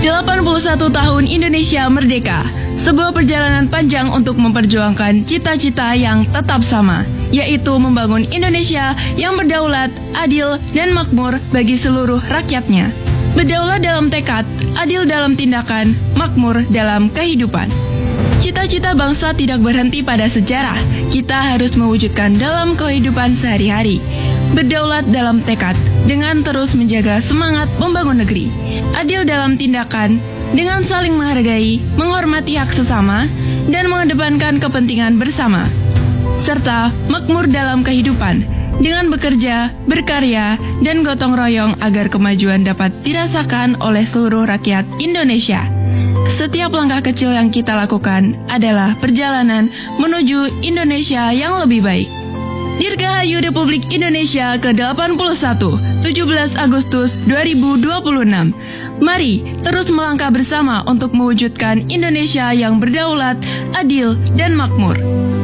81 tahun Indonesia merdeka, sebuah perjalanan panjang untuk memperjuangkan cita-cita yang tetap sama, yaitu membangun Indonesia yang berdaulat, adil, dan makmur bagi seluruh rakyatnya. Berdaulat dalam tekad, adil dalam tindakan, makmur dalam kehidupan. Cita-cita bangsa tidak berhenti pada sejarah, kita harus mewujudkan dalam kehidupan sehari-hari. Berdaulat dalam tekad, dengan terus menjaga semangat membangun negeri. Adil dalam tindakan, dengan saling menghargai, menghormati hak sesama, dan mengedepankan kepentingan bersama. Serta makmur dalam kehidupan, dengan bekerja, berkarya, dan gotong royong agar kemajuan dapat dirasakan oleh seluruh rakyat Indonesia. Setiap langkah kecil yang kita lakukan adalah perjalanan menuju Indonesia yang lebih baik. Dirgahayu Republik Indonesia ke-81, 17 Agustus 2026. Mari terus melangkah bersama untuk mewujudkan Indonesia yang berdaulat, adil, dan makmur.